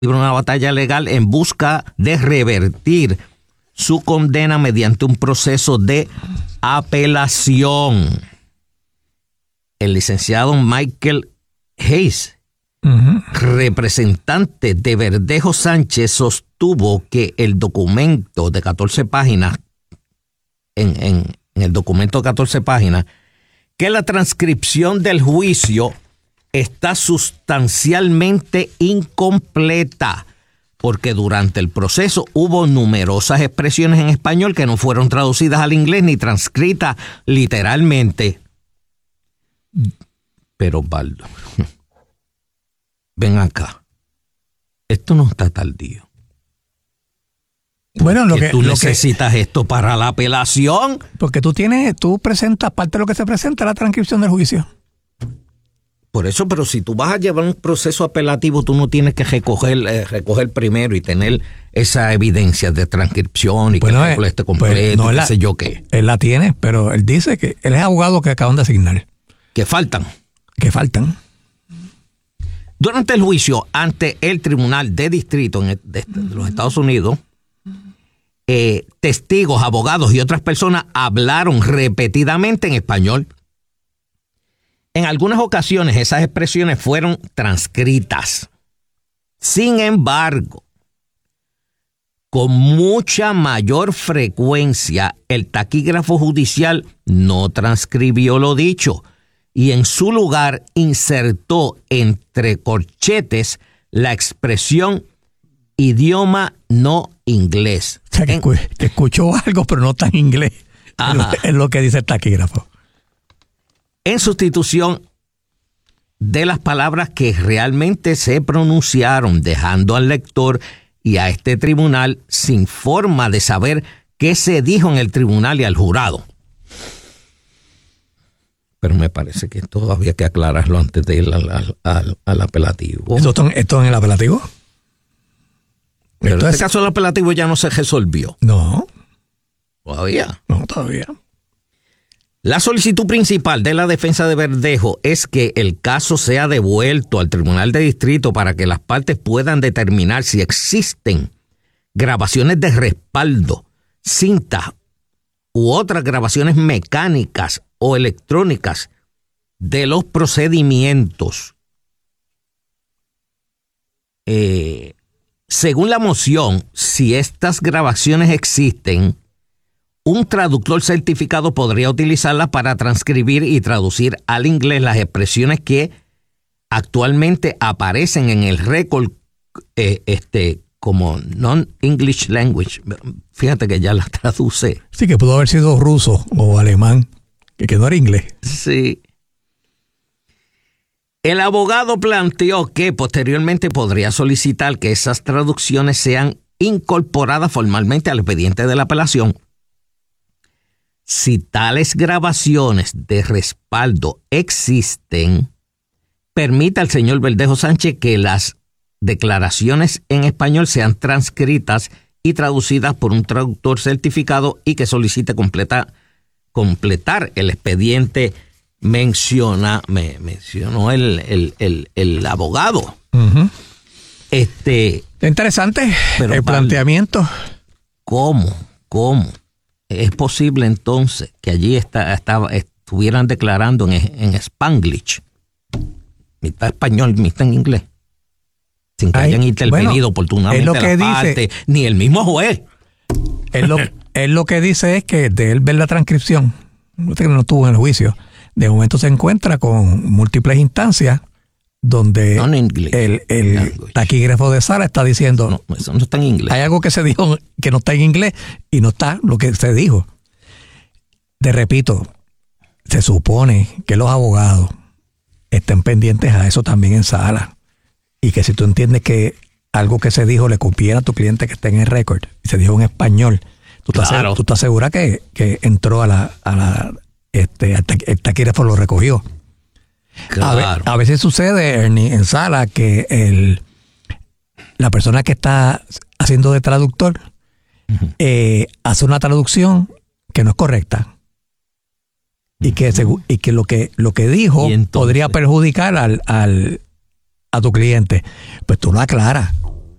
una batalla legal en busca de revertir su condena mediante un proceso de apelación. El licenciado Michael Hayes, representante de Verdejo Sánchez, sostuvo que el documento de 14 páginas, en el documento de 14 páginas, que la transcripción del juicio está sustancialmente incompleta, porque durante el proceso hubo numerosas expresiones en español que no fueron traducidas al inglés ni transcritas literalmente. Pero, Baldo, ven acá. Esto no está tardío. Bueno, tú necesitas esto para la apelación. Porque tú presentas, parte de lo que se presenta, la transcripción del juicio. Por eso, pero si tú vas a llevar un proceso apelativo, tú no tienes que recoger primero y tener esa evidencia de transcripción y que el artículo esté completo, qué sé yo qué. Él la tiene, pero él dice que él es abogado que acaban de asignar. Que faltan. Durante el juicio ante el Tribunal de Distrito de los Estados Unidos, testigos, abogados y otras personas hablaron repetidamente en español. En algunas ocasiones esas expresiones fueron transcritas. Sin embargo, con mucha mayor frecuencia, el taquígrafo judicial no transcribió lo dicho y en su lugar insertó entre corchetes la expresión idioma no inglés. O sea, que escuchó algo, pero no está en inglés. Es lo que dice el taquígrafo. En sustitución de las palabras que realmente se pronunciaron, dejando al lector y a este tribunal sin forma de saber qué se dijo en el tribunal y al jurado. Pero me parece que esto había que aclararlo antes de ir al apelativo. ¿Esto en el apelativo? Pero en este caso el apelativo ya no se resolvió. No. ¿Todavía? No, todavía. La solicitud principal de la defensa de Verdejo es que el caso sea devuelto al Tribunal de Distrito para que las partes puedan determinar si existen grabaciones de respaldo, cintas u otras grabaciones mecánicas o electrónicas de los procedimientos. Según la moción, si estas grabaciones existen, un traductor certificado podría utilizarlas para transcribir y traducir al inglés las expresiones que actualmente aparecen en el récord como non-English language. Fíjate que ya las traduce. Sí, que pudo haber sido ruso o alemán, que no era inglés. Sí. El abogado planteó que posteriormente podría solicitar que esas traducciones sean incorporadas formalmente al expediente de la apelación. Si tales grabaciones de respaldo existen, permite al señor Verdejo Sánchez que las declaraciones en español sean transcritas y traducidas por un traductor certificado y que solicite completar el expediente. Mencionó el abogado. Uh-huh. Interesante el planteamiento. ¿Cómo es posible entonces que allí estuvieran declarando en Spanglish, mitad español, mitad en inglés, sin que hayan intervenido oportunamente las partes, ni el mismo juez? Él lo que dice es que de él ver la transcripción, no estuvo en el juicio, de momento se encuentra con múltiples instancias donde el taquígrafo de Sara está diciendo no, eso no está en inglés. Hay algo que se dijo que no está en inglés y no está lo que se dijo. Te repito, se supone que los abogados estén pendientes a eso también en sala y que si tú entiendes que algo que se dijo le conviene a tu cliente que esté en el récord y se dijo en español, tú estás segura que entró el taquígrafo lo recogió. Claro. A veces sucede, Ernie, en sala que la persona que está haciendo de traductor hace una traducción que no es correcta y que lo que dijo podría perjudicar a tu cliente. Pues tú lo aclaras.